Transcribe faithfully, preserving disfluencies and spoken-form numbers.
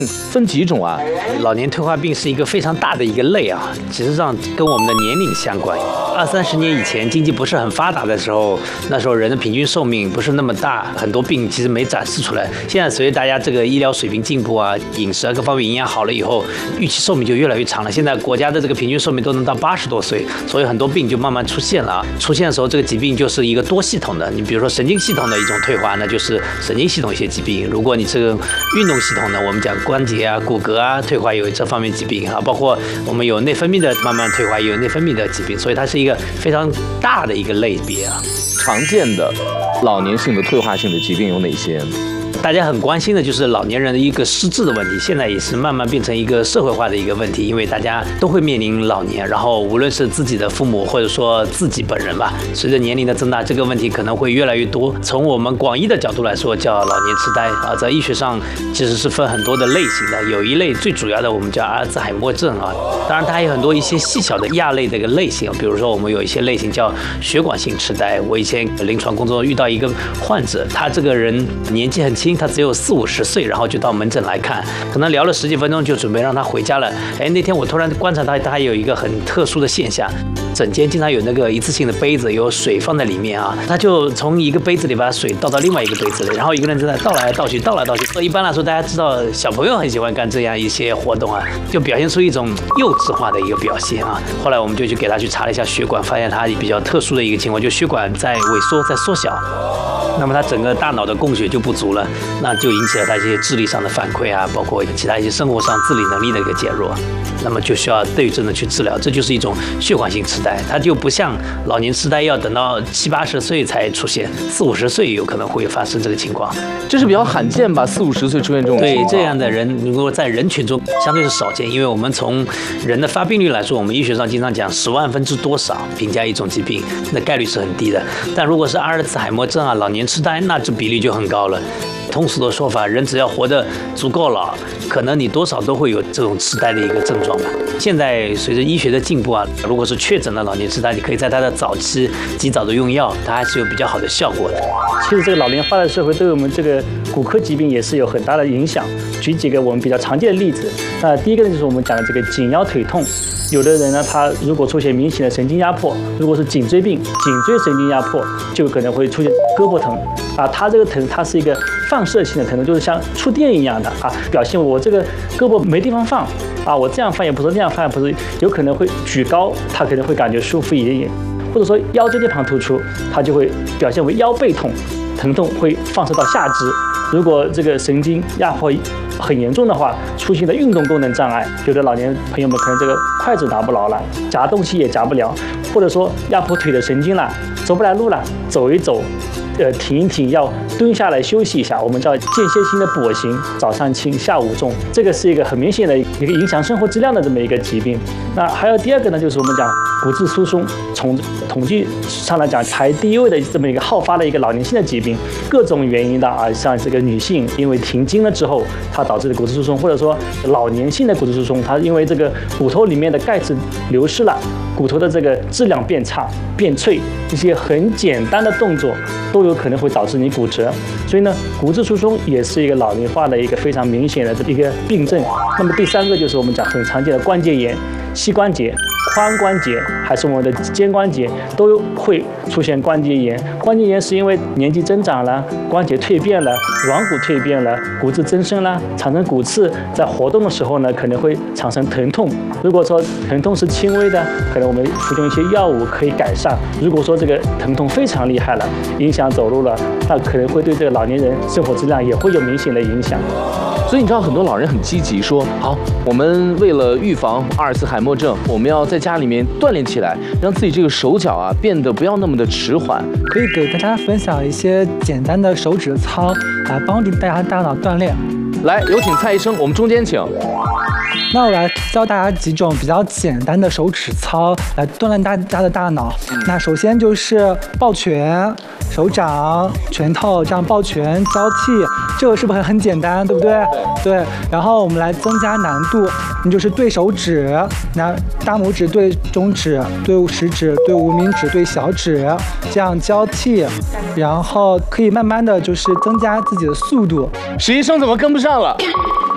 分几种啊？ 老年退化病是一个非常大的一个类啊，其实上跟我们的年龄相关。二三十年以前经济不是很发达的时候，那时候人的平均寿命不是那么大，很多病其实没展示出来。现在随着大家这个医疗水平进步啊，饮食啊各方面营养好了以后，预期寿命就越来越长了。现在国家的这个平均寿命都能到八十多岁，所以很多病就慢慢出现了啊。出现的时候，这个疾病就是一个多系统的，你比如说神经系统的一种退化，那就是神经系统一些疾病。如果你这个运动系统呢，我们讲关节啊、骨骼啊退化有这方面疾病啊，包括我们有内分泌的慢慢退化，也有内分泌的疾病，所以它是一个非常大的一个类别啊。 常见的老年性的退化性的疾病有哪些？ 大家很关心的就是老年人的一个失智的问题，现在也是慢慢变成一个社会化的一个问题，因为大家都会面临老年，然后无论是自己的父母或者说自己本人吧，随着年龄的增大，这个问题可能会越来越多。从我们广义的角度来说，叫老年痴呆啊，在医学上其实是分很多的类型的，有一类最主要的我们叫阿尔兹海默症啊，当然它还有很多一些细小的亚类的一个类型，比如说我们有一些类型叫血管性痴呆。我以前临床工作遇到一个患者，他这个人年纪很轻，他只有四五十岁，然后就到门诊来看，可能聊了十几分钟就准备让他回家了。哎，那天我突然观察他，他有一个很特殊的现象，诊间经常有那个一次性的杯子，有水放在里面啊，他就从一个杯子里把水倒到另外一个杯子里，然后一个人正在倒来倒去，倒来倒去。一般来说，大家知道小朋友很喜欢干这样一些活动啊，就表现出一种幼稚化的一个表现啊。后来我们就去给他去查了一下血管，发现他比较特殊的一个情况，就血管在萎缩，在缩小。那么他整个大脑的供血就不足了，那就引起了他一些智力上的反馈啊，包括其他一些生活上自理能力的一个减弱，那么就需要对症的去治疗，这就是一种血管性痴呆，它就不像老年痴呆要等到七八十岁才出现，四五十岁有可能会发生这个情况， 这是比较罕见吧？四五十岁出现这种情况， 对这样的人，如果在人群中相对是少见，因为我们从人的发病率来说，我们医学上经常讲十万分之多少评价一种疾病，那概率是很低的。但如果是阿尔兹海默症啊、老年痴呆，那这比例就很高了。通俗的说法，人只要活得足够老，可能你多少都会有这种痴呆的一个症状吧。现在随着医学的进步啊，如果是确诊了老年痴呆，你可以在它的早期及早的用药，它还是有比较好的效果的。 其实这个老龄化的社会对我们这个骨科疾病也是有很大的影响。举几个我们比较常见的例子，那第一个呢就是我们讲的这个颈腰腿痛。有的人呢，他如果出现明显的神经压迫，如果是颈椎病，颈椎神经压迫，就可能会出现胳膊疼啊。他这个疼，它是一个放射性的疼痛，就是像触电一样的啊，表现我这个胳膊没地方放啊，我这样放也不是，那样放也不是，有可能会举高，他可能会感觉舒服一点点，或者说腰椎间盘突出，它就会表现为腰背痛，疼痛会放射到下肢。如果这个神经压迫很严重的话，出现了运动功能障碍，有的老年朋友们可能这个筷子拿不牢了，夹东西也夹不了，或者说压迫腿的神经了，走不来路了，走一走，呃，停一停，要蹲下来休息一下，我们叫间歇性的跛行，早上轻，下午重，这个是一个很明显的一个影响生活质量的这么一个疾病。那还有第二个呢，就是我们讲骨质疏松，从统计上来讲排第一位的这么一个好发的一个老年性的疾病，各种原因的啊，像这个女性因为停经了之后，它导致的骨质疏松，或者说老年性的骨质疏松，它因为这个骨头里面的钙质流失了，骨头的这个质量变差、变脆，一些很简单的动作都有可能会导致你骨折。所以呢，骨质疏松也是一个老龄化的一个非常明显的一个病症。那么第三个就是我们讲很常见的关节炎，膝关节、髋关节还是我们的肩关节都会出现关节炎。关节炎是因为年纪增长了，关节蜕变了，软骨蜕变了，骨质增生了，产生骨刺，在活动的时候呢，可能会产生疼痛。如果说疼痛是轻微的，可能我们服用一些药物可以改善。如果说这个疼痛非常厉害了，影响走路了，那可能会对这个老年人生活质量也会有明显的影响。 所以你知道很多老人很积极，说好，我们为了预防阿尔茨海默症，我们要在家里面锻炼起来，让自己这个手脚啊变得不要那么的迟缓。 可以给大家分享一些简单的手指操，来帮助大家大脑锻炼。 来，有请蔡医生，我们中间请。 那我来教大家几种比较简单的手指操，来锻炼大家的大脑。那首先就是抱拳，手掌、拳头这样抱拳交替，这个是不是很简单，对不对？对。对。然后我们来增加难度，你就是对手指，拿大拇指对中指，对食指，对无名指，对小指，这样交替，然后可以慢慢的就是增加自己的速度。 实习生怎么跟不上了？